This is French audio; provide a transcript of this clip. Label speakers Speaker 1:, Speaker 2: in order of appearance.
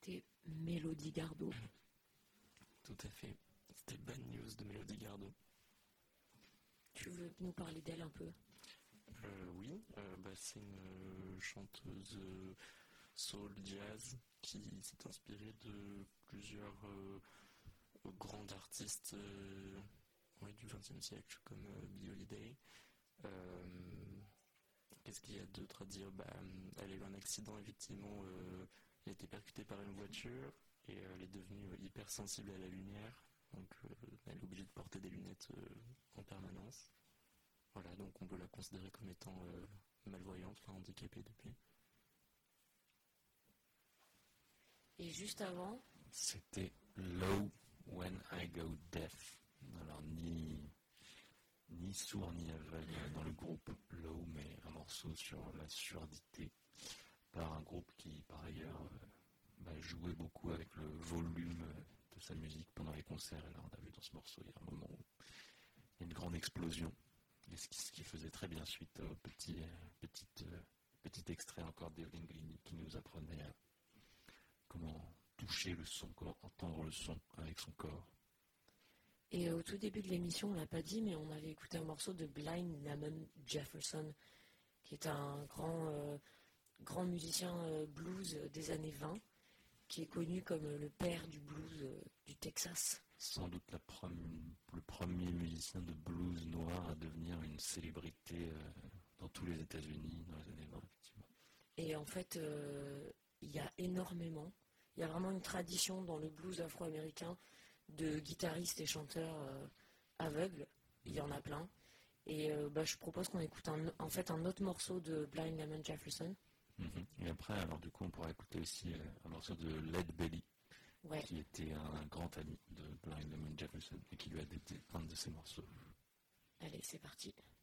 Speaker 1: c'était Mélodie Gardot.
Speaker 2: Tout à fait. C'était Bad News de Mélodie Gardot.
Speaker 1: Tu veux nous parler d'elle un peu?
Speaker 2: Oui, c'est une chanteuse soul jazz qui s'est inspirée de plusieurs grands artistes du XXe siècle comme Billie Holiday. Qu'est-ce qu'il y a d'autre à dire? Elle a eu un accident, effectivement. Elle a été percutée par une voiture et elle est devenue hypersensible à la lumière. Donc elle est obligée de porter des lunettes en permanence. Voilà, donc on peut la considérer comme étant malvoyante, enfin handicapée depuis.
Speaker 3: Et juste avant,
Speaker 4: c'était Low When I Go Deaf. Alors ni sourd ni aveugle dans le groupe Low, mais un morceau sur la surdité par un groupe qui par ailleurs jouait beaucoup avec le volume de sa musique pendant les concerts. Et là on a vu dans ce morceau, il y a un moment où il y a une grande explosion. Et ce qui faisait très bien suite au petit extrait encore d'Evelyn Glini qui nous apprenait comment toucher le son, comment entendre le son avec son corps.
Speaker 3: et au tout début de l'émission, on l'a pas dit, mais on avait écouté un morceau de Blind Lemon Jefferson, qui est un grand musicien blues des années 20, qui est connu comme le père du blues du Texas.
Speaker 4: Sans doute le premier musicien de blues noir à devenir une célébrité dans tous les États-Unis dans les années 20, effectivement.
Speaker 3: Et en fait, il y a vraiment une tradition dans le blues afro-américain de guitaristes et chanteurs aveugles. Il y en a plein. Et je propose qu'on écoute un autre morceau de Blind Lemon Jefferson.
Speaker 4: Et après, alors du coup, on pourra écouter aussi un morceau de Lead Belly,
Speaker 3: Ouais.
Speaker 4: qui était un grand ami de Blind Lemon Jefferson et qui lui a dédié un de ses morceaux.
Speaker 3: Allez, c'est parti.